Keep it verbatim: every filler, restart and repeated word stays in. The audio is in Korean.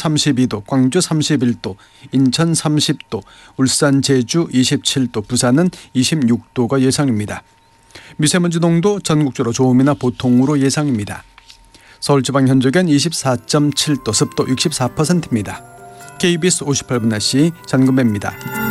삼십이 도, 광주 삼십일 도, 인천 삼십 도, 울산, 제주 이십칠 도, 부산은 이십육 도가 예상입니다. 미세먼지 농도 전국적으로 좋음이나 보통으로 예상입니다. 서울지방 현저견 이십사 점 칠 도, 습도 육십사 퍼센트입니다. 케이비에스 오십팔 분 날씨 전금배입니다.